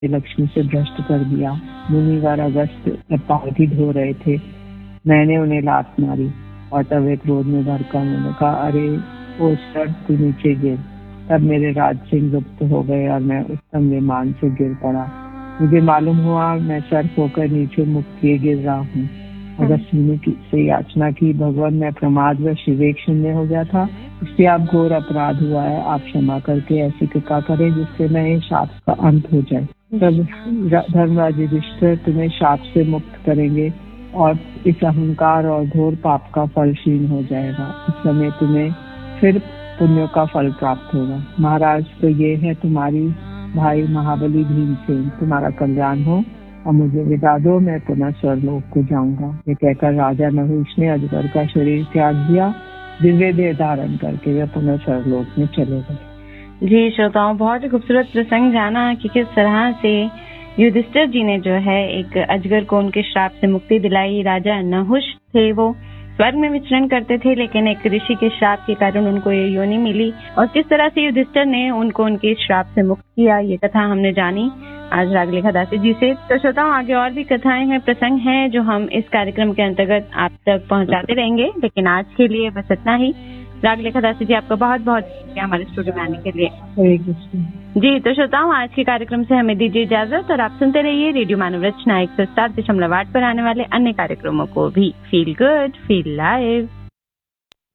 लक्ष्मी से भ्रष्ट कर दिया। मुनिवर अगस्त पालकी धो रहे थे, मैंने उन्हें लात मारी और तब वे क्रोध में भड़का। उन्होंने कहा, अरे ओ सर, तू नीचे गिर। तब मेरे राज सिंह लुप्त हो गए और मैं उत्तम विमान से गिर पड़ा। मुझे मालूम हुआ मैं सर होकर नीचे मुख किए गिर रहा हूँ। अगस्त मुनि से याचना की, भगवान मैं प्रमादवश विवेक शून्य हो गया था, इससे आप घोर अपराध हुआ है, आप क्षमा करके ऐसी कृपा करें जिससे मैं ये शाप का अंत हो जाए। तब धर्मराज युधिष्ठिर तुम्हें शाप से मुक्त करेंगे और इस अहंकार और घोर पाप का फल क्षीण हो जाएगा। इस समय तुम्हें फिर पुण्यों का फल प्राप्त होगा। महाराज, तो ये है तुम्हारी भाई महाबली भीमसेन, तुम्हारा कल्याण हो और मुझे विदा दो, मैं पुनः स्वर्गलोक को जाऊंगा। ये कहकर राजा नहुष ने अजगर का शरीर त्याग दिया। दिव्य देह धारण करके वे पुनः स्वर्गलोक में चले गए। जी श्रोताओं, बहुत ही खूबसूरत प्रसंग जाना कि किस तरह से युधिष्ठिर जी ने जो है एक अजगर को उनके श्राप से मुक्ति दिलाई। राजा नहुष थे, वो स्वर्ग में विचरण करते थे, लेकिन एक ऋषि के श्राप के कारण उनको ये योनि मिली और किस तरह से युधिष्ठिर ने उनको उनके श्राप से मुक्त किया, ये कथा हमने जानी आज रागलेखा दासी जी से। तो श्रोताओं, आगे और भी कथाएं हैं, प्रसंग हैं जो हम इस कार्यक्रम के अंतर्गत आप तक पहुंचाते रहेंगे, लेकिन आज के लिए बस इतना ही। रागलेखा दासी जी, आपका बहुत बहुत शुक्रिया हमारे स्टूडियो में आने के लिए। जी, तो श्रोताओं, आज के कार्यक्रम से हमें दीजिए इजाजत और आप सुनते रहिए रेडियो मानव रचना 107.8 पर आने वाले अन्य कार्यक्रमों को भी। Feel good, feel live.